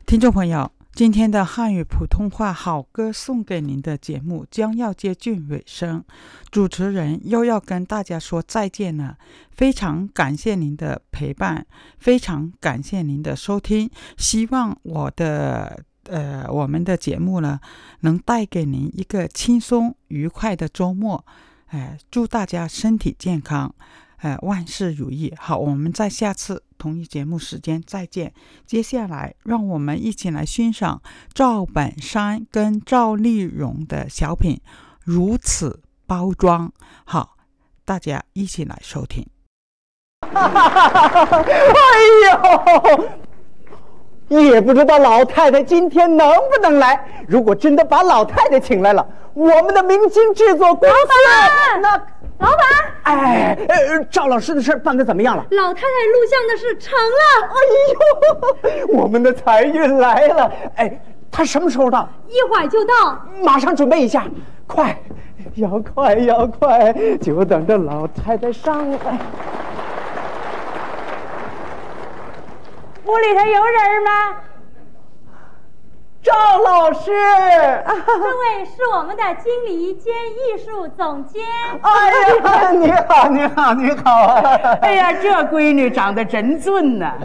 听众朋友，今天的汉语普通话好歌送给您的节目将要接近尾声，主持人又要跟大家说再见了。非常感谢您的陪伴，非常感谢您的收听，希望我们的节目呢能带给您一个轻松愉快的周末。祝大家身体健康，万事如意。好，我们在下次同一节目时间再见。接下来让我们一起来欣赏赵本山跟赵丽蓉的小品如此包装。好，大家一起来收听。 哎呦，也不知道老太太今天能不能来。如果真的把老太太请来了，我们的明星制作公司老板， 哎，赵老师的事办得怎么样了？ 老太太录像的事成了。 哎呦，我们的财运来了。哎，他什么时候到？ 一会儿就到。 马上准备一下，快，要快要快，就等着老太太上来。 屋里头有人吗？ 赵老师， 这位是我们的经理兼艺术总监。 哎呀，你好，你好，你好啊！ 哎呀，这闺女长得真俊呐！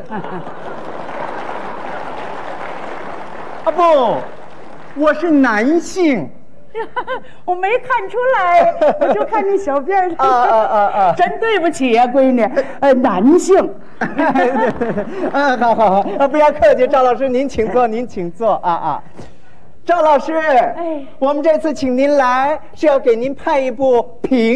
啊不，我是男性。 我没看出来，我就看你小辫儿。 真对不起呀，闺女。男性。 好，不要客气，赵老师，您请坐，您请坐啊。赵老师，我们这次请您来是要给您拍一部评